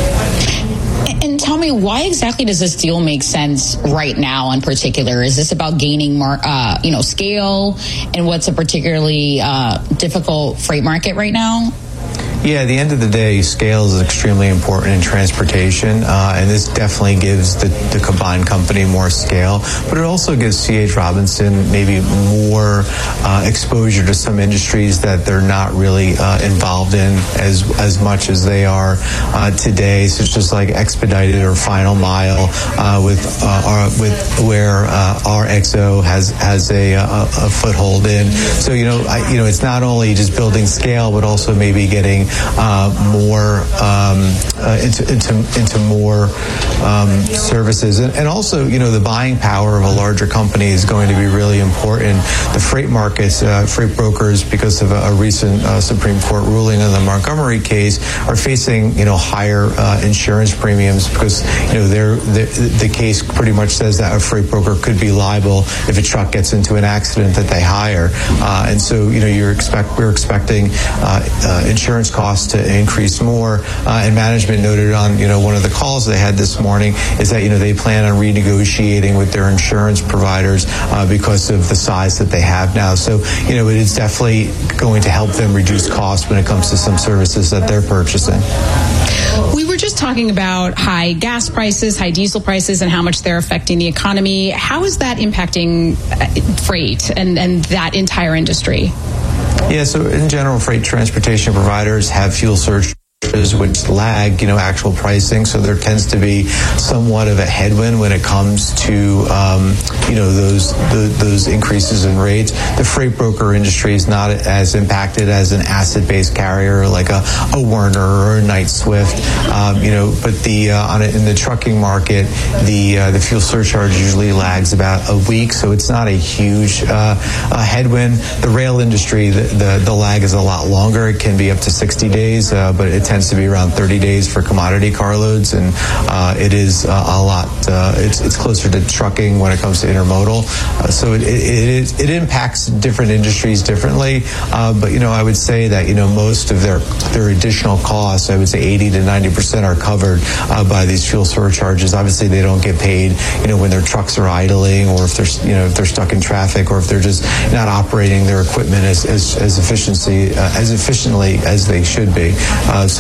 And tell me, why exactly does this deal make sense right now in particular? Is this about gaining more, scale and what's a particularly difficult freight market right now? Yeah, at the end of the day, scale is extremely important in transportation, and this definitely gives the combined company more scale, but it also gives C.H. Robinson maybe more exposure to some industries that they're not really involved in as much as they are today. So it's just like expedited or final mile with where RXO has a foothold in. So it's not only just building scale, but also maybe getting more into more services, and also the buying power of a larger company is going to be really important. The freight markets, freight brokers, because of a recent Supreme Court ruling on the Montgomery case, are facing higher insurance premiums because the case pretty much says that a freight broker could be liable if a truck gets into an accident that they hire, and so we're expecting insurance costs to increase more, and management noted on one of the calls they had this morning is that they plan on renegotiating with their insurance providers because of the size that they have now. So it is definitely going to help them reduce costs when it comes to some services that they're purchasing. We were just talking about high gas prices, high diesel prices, and how much they're affecting the economy. How is that impacting freight and that entire industry? Yeah, so in general, freight transportation providers have fuel surcharges which lag, actual pricing. So there tends to be somewhat of a headwind when it comes to, those increases in rates. The freight broker industry is not as impacted as an asset-based carrier like a Werner or a Knight-Swift, but in the trucking market, the fuel surcharge usually lags about a week, so it's not a huge headwind. The rail industry, the lag is a lot longer. It can be up to 60 days, but it tends to be around 30 days for commodity carloads, and it is a lot. It's closer to trucking when it comes to intermodal. So it impacts different industries differently. But I would say that most of their additional costs, I would say 80 to 90% are covered by these fuel surcharges. Obviously, they don't get paid when their trucks are idling, or if they're stuck in traffic, or if they're just not operating their equipment as efficiently as they should be. So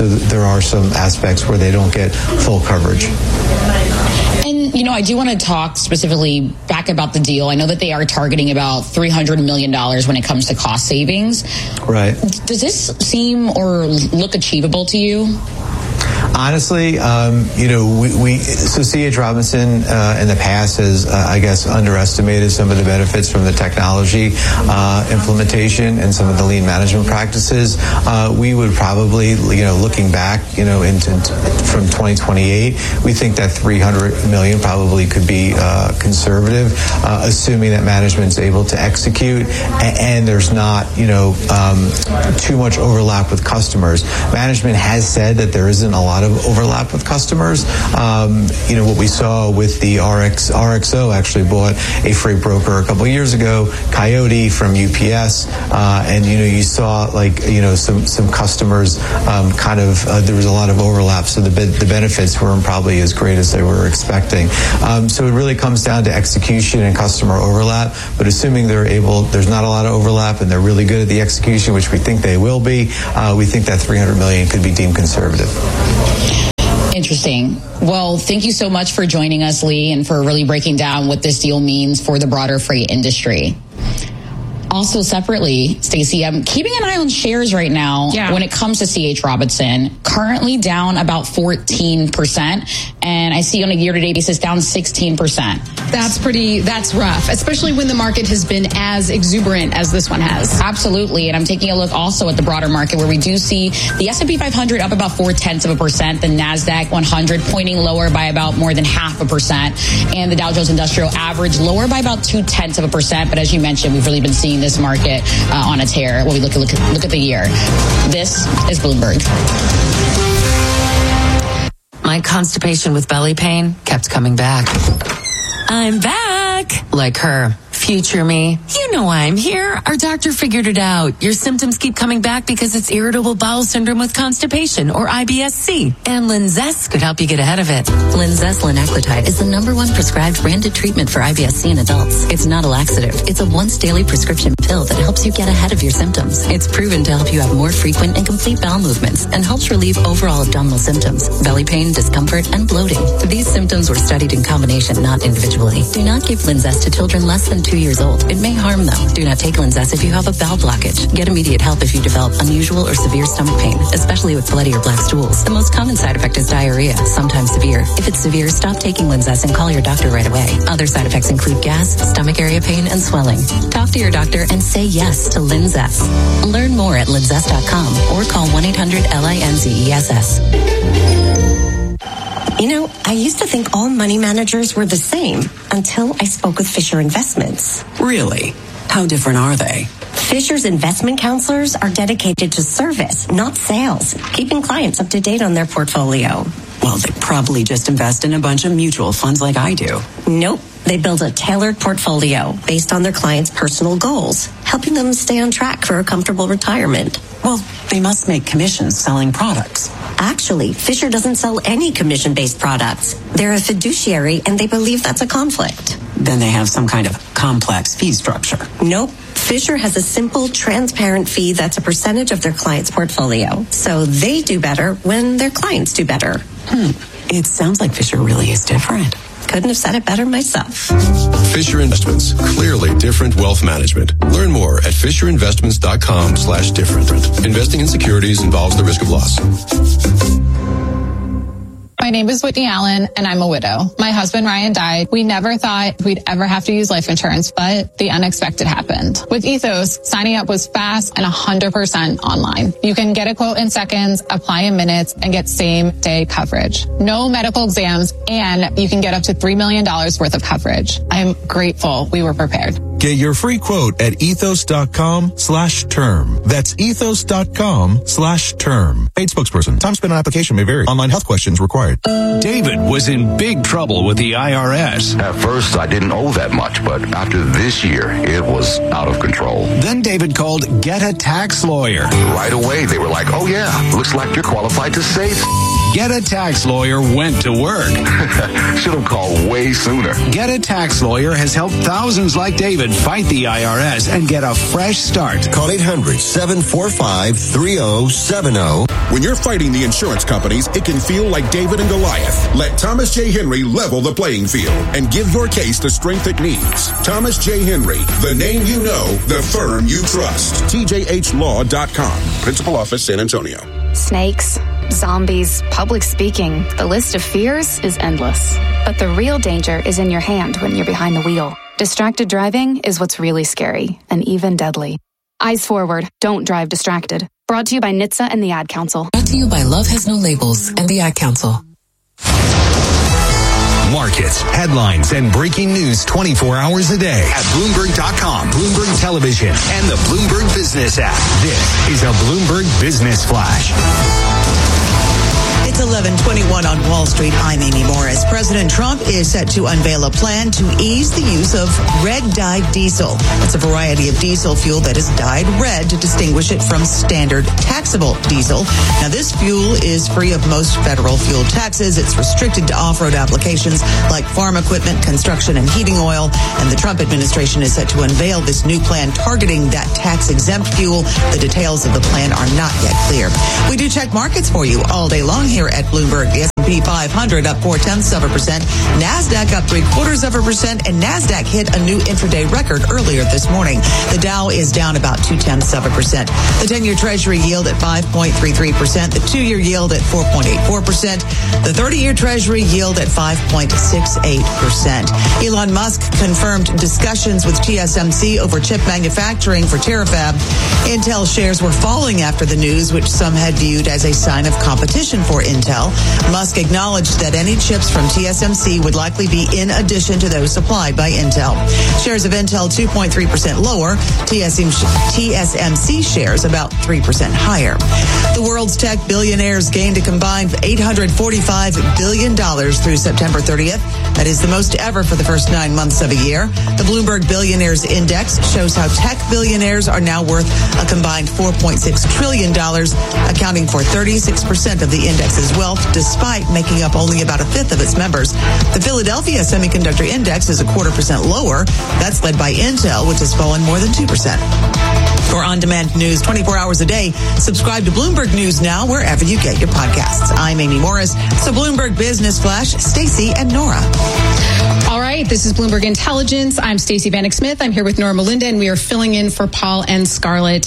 So there are some aspects where they don't get full coverage. And, I do want to talk specifically back about the deal. I know that they are targeting about $300 million when it comes to cost savings. Right. Does this seem or look achievable to you? Honestly, so C.H. Robinson in the past has, I guess, underestimated some of the benefits from the technology implementation and some of the lean management practices. We would probably, looking back, from 2028, we think that $300 million probably could be conservative, assuming that management's able to execute and there's not, too much overlap with customers. Management has said that there isn't a lot of overlap with customers. What we saw with the RXO actually bought a freight broker a couple of years ago, Coyote from UPS, and you saw some customers there was a lot of overlap, so the benefits weren't probably as great as they were expecting. So it really comes down to execution and customer overlap, but assuming there's not a lot of overlap and they're really good at the execution, which we think they will be, we think that $300 million could be deemed conservative. Interesting. Well, thank you so much for joining us, Lee, and for really breaking down what this deal means for the broader freight industry. Also, separately, Stacey, I'm keeping an eye on shares right now when it comes to C.H. Robinson. Currently down about 14%, and I see on a year-to-date basis down 16%. That's rough, especially when the market has been as exuberant as this one has. Absolutely, and I'm taking a look also at the broader market where we do see the S&P 500 up about 0.4%, the NASDAQ 100 pointing lower by about more than 0.5%, and the Dow Jones Industrial Average lower by about 0.2%. But as you mentioned, we've really been seeing this market on a tear when we look at the year. This is Bloomberg. My constipation with belly pain kept coming back. I'm back! Like her. Future me. You know why I'm here. Our doctor figured it out. Your symptoms keep coming back because it's irritable bowel syndrome with constipation, or IBS-C. And Linzess could help you get ahead of it. Linzess linaclotide is the #1 prescribed branded treatment for IBS-C in adults. It's not a laxative. It's a once daily prescription pill that helps you get ahead of your symptoms. It's proven to help you have more frequent and complete bowel movements and helps relieve overall abdominal symptoms, belly pain, discomfort, and bloating. These symptoms were studied in combination, not individually. Do not give Linzess to children less than 2 years old. It may harm, though. Do not take Linzess if you have a bowel blockage. Get immediate help if you develop unusual or severe stomach pain, especially with bloody or black stools. The most common side effect is diarrhea, sometimes severe. If it's severe, stop taking Linzess and call your doctor right away. Other side effects include gas, stomach area pain, and swelling. Talk to your doctor and say yes to Linzess. Learn more at linzess.com or call 1-800-LINZESS. I used to think all money managers were the same until I spoke with Fisher Investments. Really? How different are they? Fisher's investment counselors are dedicated to service, not sales, keeping clients up to date on their portfolio. Well, they probably just invest in a bunch of mutual funds like I do. Nope. They build a tailored portfolio based on their clients' personal goals, helping them stay on track for a comfortable retirement. Well, they must make commissions selling products. Actually, Fisher doesn't sell any commission-based products. They're a fiduciary, and they believe that's a conflict. Then they have some kind of complex fee structure. Nope. Fisher has a simple, transparent fee that's a percentage of their client's portfolio. So they do better when their clients do better. It sounds like Fisher really is different. Couldn't have said it better myself. Fisher Investments. Clearly different wealth management. Learn more at fisherinvestments.com/different. Investing in securities involves the risk of loss. My name is Whitney Allen, and I'm a widow. My husband, Ryan, died. We never thought we'd ever have to use life insurance, but the unexpected happened. With Ethos, signing up was fast and 100% online. You can get a quote in seconds, apply in minutes, and get same-day coverage. No medical exams, and you can get up to $3 million worth of coverage. I'm grateful we were prepared. Get your free quote at ethos.com/term. That's ethos.com/term. Paid spokesperson. Time spent on application may vary. Online health questions required. David was in big trouble with the IRS. At first, I didn't owe that much, but after this year, it was out of control. Then David called Get a Tax Lawyer. Right away, they were like, oh yeah, looks like you're qualified to save. Get a Tax Lawyer went to work. Should have called way sooner. Get a Tax Lawyer has helped thousands like David fight the IRS and get a fresh start. Call 800-745-3070. When you're fighting the insurance companies, it can feel like David and Goliath. Let Thomas J. Henry level the playing field and give your case the strength it needs. Thomas J. Henry, the name you know, the firm you trust. TJHLaw.com. Principal Office, San Antonio. Snakes, zombies, public speaking. The list of fears is endless. But the real danger is in your hand when you're behind the wheel. Distracted driving is what's really scary and even deadly. Eyes forward. Don't drive distracted. Brought to you by NHTSA and the Ad Council. Brought to you by Love Has No Labels and the Ad Council. Markets, headlines, and breaking news 24 hours a day at Bloomberg.com, Bloomberg Television, and the Bloomberg Business app. This is a Bloomberg Business Flash. It's 11:21 on Wall Street. I'm Amy Morris. President Trump is set to unveil a plan to ease the use of red-dyed diesel. It's a variety of diesel fuel that is dyed red to distinguish it from standard taxable diesel. Now, this fuel is free of most federal fuel taxes. It's restricted to off-road applications like farm equipment, construction, and heating oil. And the Trump administration is set to unveil this new plan targeting that tax-exempt fuel. The details of the plan are not yet clear. We do check markets for you all day long here at Bloomberg. The S&P 500 up 0.4%, NASDAQ up 0.75%, and NASDAQ hit a new intraday record earlier this morning. The Dow is down about 0.2%. The 10-year Treasury yield at 5.33%, the 2-year yield at 4.84%, the 30-year Treasury yield at 5.68%. Elon Musk confirmed discussions with TSMC over chip manufacturing for Terafab. Intel shares were falling after the news, which some had viewed as a sign of competition for Intel. Musk acknowledged that any chips from TSMC would likely be in addition to those supplied by Intel. Shares of Intel 2.3% lower. TSMC shares about 3% higher. The world's tech billionaires gained a combined $845 billion through September 30th. That is the most ever for the first 9 months of a year. The Bloomberg Billionaires Index shows how tech billionaires are now worth a combined $4.6 trillion, accounting for 36% of the index's wealth, despite making up only about a fifth of its members. The Philadelphia Semiconductor Index is 0.25% lower. That's led by Intel, which has fallen more than 2%. For on-demand news 24 hours a day, subscribe to Bloomberg News Now wherever you get your podcasts. I'm Amy Morris. So Bloomberg Business Flash, Stacey and Nora. All right, this is Bloomberg Intelligence. I'm Stacey Vanek Smith. I'm here with Nora Melinda, and we are filling in for Paul and Scarlett.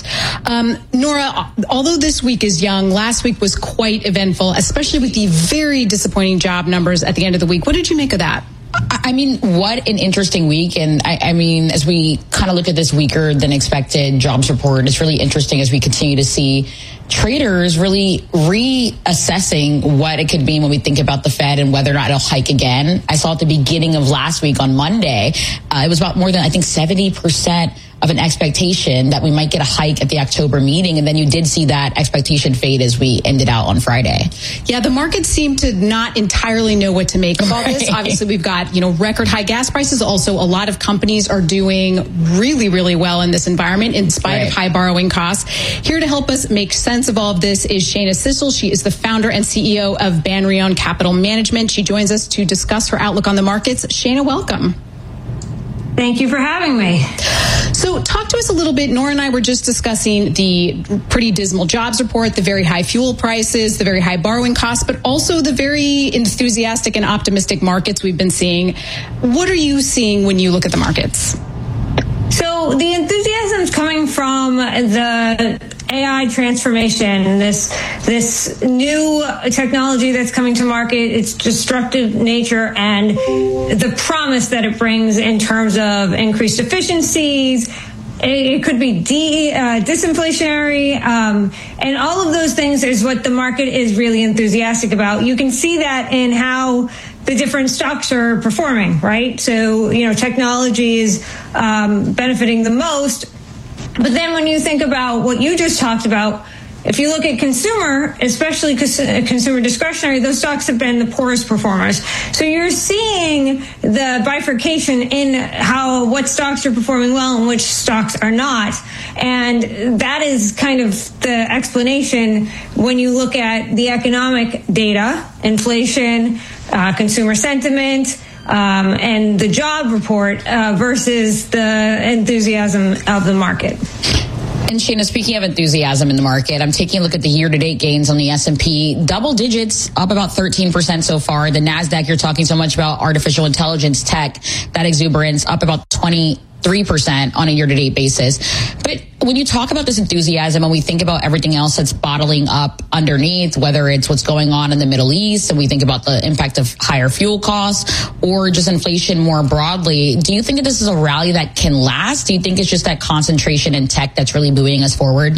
Nora, although this week is young, last week was quite eventful, especially with the very disappointing job numbers at the end of the week. What did you make of that? I mean, what an interesting week. And I mean, as we kind of look at this weaker than expected jobs report, it's really interesting as we continue to see traders really reassessing what it could mean when we think about the Fed and whether or not it'll hike again. I saw at the beginning of last week on Monday, it was about more than, I think, 70% of an expectation that we might get a hike at the October meeting. And then you did see that expectation fade as we ended out on Friday. Yeah, the markets seem to not entirely know what to make of all this. Obviously, we've got, record high gas prices. Also, a lot of companies are doing really, really well in this environment in spite of high borrowing costs. Here to help us make sense of all of this is Shana Sissel. She is the founder and CEO of Banrion Capital Management. She joins us to discuss her outlook on the markets. Shana, welcome. Thank you for having me. So talk to us a little bit. Nora and I were just discussing the pretty dismal jobs report, the very high fuel prices, the very high borrowing costs, but also the very enthusiastic and optimistic markets we've been seeing. What are you seeing when you look at the markets? So the enthusiasm is coming from the AI transformation, this new technology that's coming to market, its disruptive nature, and the promise that it brings in terms of increased efficiencies. It could be disinflationary, and all of those things is what the market is really enthusiastic about. You can see that in how the different stocks are performing, right? So, technology is benefiting the most. But then when you think about what you just talked about, if you look at consumer, especially consumer discretionary, those stocks have been the poorest performers. So you're seeing the bifurcation in what stocks are performing well and which stocks are not. And that is kind of the explanation when you look at the economic data, inflation, consumer sentiment, and the job report versus the enthusiasm of the market. And Shana, speaking of enthusiasm in the market, I'm taking a look at the year-to-date gains on the S&P. Double digits, up about 13% so far. The NASDAQ, you're talking so much about artificial intelligence, tech, that exuberance, up about 23% on a year-to-date basis. But when you talk about this enthusiasm and we think about everything else that's bottling up underneath, whether it's what's going on in the Middle East and we think about the impact of higher fuel costs or just inflation more broadly, do you think that this is a rally that can last? Do you think it's just that concentration in tech that's really moving us forward?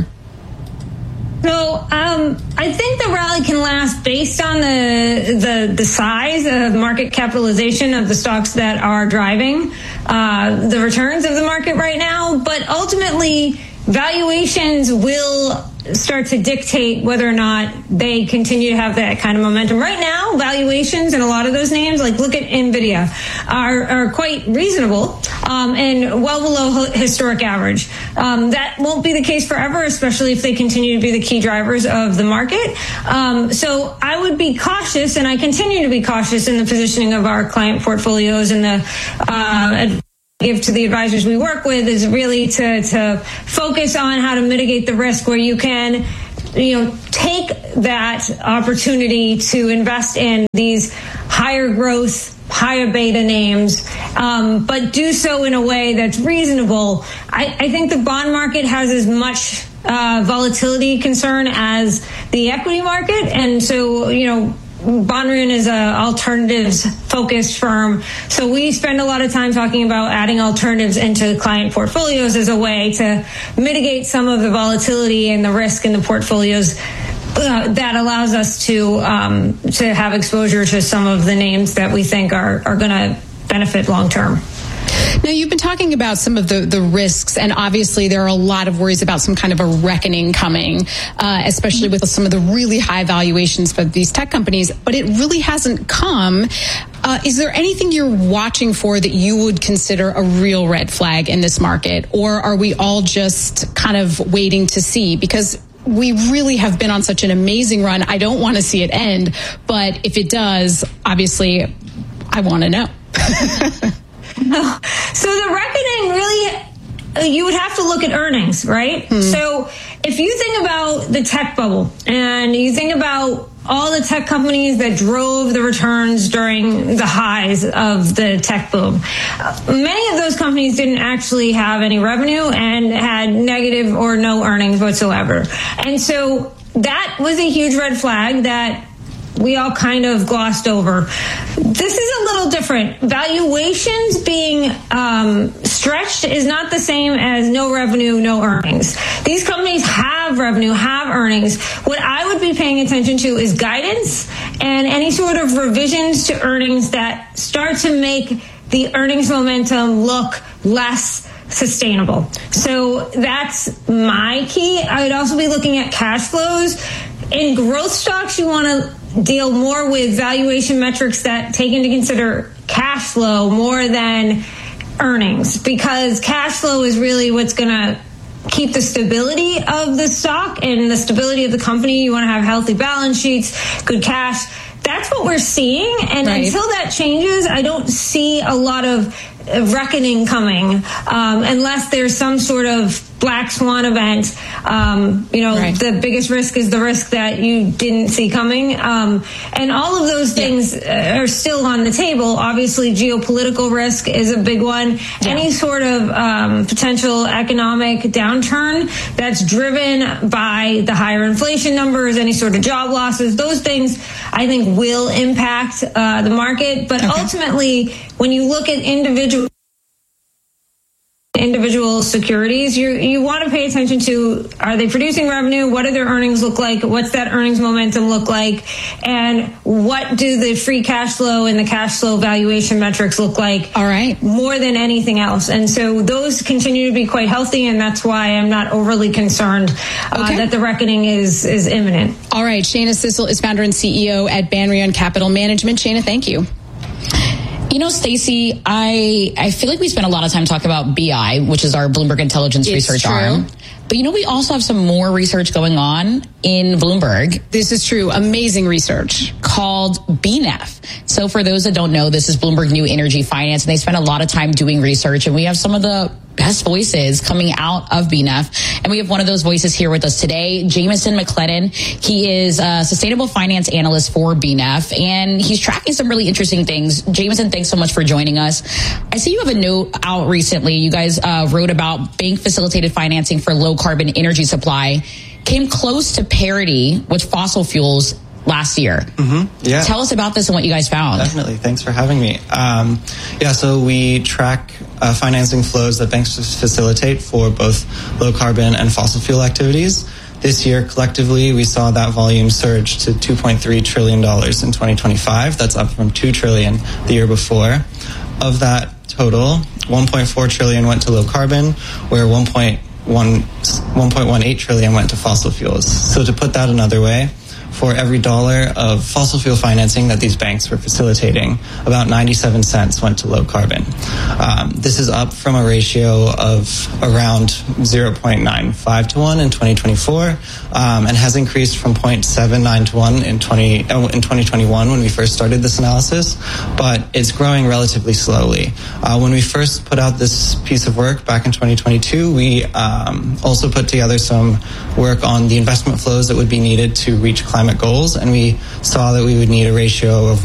So I think the rally can last based on the size of market capitalization of the stocks that are driving the returns of the market right now. But ultimately, valuations will start to dictate whether or not they continue to have that kind of momentum. Right now, valuations in a lot of those names, like look at NVIDIA, are quite reasonable and well below historic average. That won't be the case forever, especially if they continue to be the key drivers of the market. So I would be cautious, and I continue to be cautious in the positioning of our client portfolios and the give to the advisors we work with is really to focus on how to mitigate the risk where you can, take that opportunity to invest in these higher growth, higher beta names, but do so in a way that's reasonable. I think the bond market has as much volatility concern as the equity market. And so, Bonrian is an alternatives-focused firm, so we spend a lot of time talking about adding alternatives into client portfolios as a way to mitigate some of the volatility and the risk in the portfolios. That allows us to have exposure to some of the names that we think are going to benefit long term. Now, you've been talking about some of the risks, and obviously there are a lot of worries about some kind of a reckoning coming, especially with some of the really high valuations for these tech companies, but it really hasn't come. Is there anything you're watching for that you would consider a real red flag in this market, or are we all just kind of waiting to see? Because we really have been on such an amazing run. I don't want to see it end, but if it does, obviously, I want to know. So the reckoning really, you would have to look at earnings, right? So if you think about the tech bubble and you think about all the tech companies that drove the returns during the highs of the tech boom, many of those companies didn't actually have any revenue and had negative or no earnings whatsoever. And so that was a huge red flag that we all kind of glossed over. This is a little different. Valuations being stretched is not the same as no revenue, no earnings. These companies have revenue, have earnings. What I would be paying attention to is guidance and any sort of revisions to earnings that start to make the earnings momentum look less sustainable. So that's my key. I would also be looking at cash flows. In growth stocks, you want to deal more with valuation metrics that take into consider cash flow more than earnings, because cash flow is really what's going to keep the stability of the stock and the stability of the company. You want to have healthy balance sheets, good cash. That's what we're seeing. And until that changes, I don't see a lot of reckoning coming unless there's some sort of black swan event. The biggest risk is the risk that you didn't see coming. And all of those things are still on the table. Obviously, geopolitical risk is a big one. Yeah. Any sort of potential economic downturn that's driven by the higher inflation numbers, any sort of job losses, those things I think will impact the market. But ultimately, when you look at individual individual securities, you want to pay attention to, are they producing revenue? What do their earnings look like? What's that earnings momentum look like? And what do the free cash flow and the cash flow valuation metrics look like? All right. More than anything else. And so those continue to be quite healthy, and that's why I'm not overly concerned that the reckoning is imminent. All right. Shana Sissel is founder and CEO at Banrion Capital Management. Shana, thank you. You know, Stacey, I feel like we spent a lot of time talking about BI, which is our Bloomberg Intelligence Research arm. But, you know, we also have some more research going on in Bloomberg. This is true. Amazing research. Called BNEF. So for those that don't know, this is Bloomberg New Energy Finance, and they spend a lot of time doing research. And we have some of the best voices coming out of BNEF. And we have one of those voices here with us today, Jameson McClellan. He is a sustainable finance analyst for BNEF, and he's tracking some really interesting things. Jameson, thanks so much for joining us. I see you have a note out recently. You guys wrote about bank facilitated financing for low carbon energy supply came close to parity with fossil fuels last year. Yeah. Tell us about this and what you guys found. Definitely. Thanks for having me. So we track financing flows that banks facilitate for both low carbon and fossil fuel activities. This year, collectively, we saw that volume surge to $2.3 trillion in 2025. That's up from $2 trillion the year before. Of that total, $1.4 trillion went to low carbon, where $1.18 trillion went to fossil fuels. So to put that another way, for every dollar of fossil fuel financing that these banks were facilitating, about 97 cents went to low carbon. This is up from a ratio of around 0.95 to 1 in 2024, and has increased from 0.79 to 1 in 2021 when we first started this analysis, but it's growing relatively slowly. When we first put out this piece of work back in 2022, we also put together some work on the investment flows that would be needed to reach climate goals, and we saw that we would need a ratio of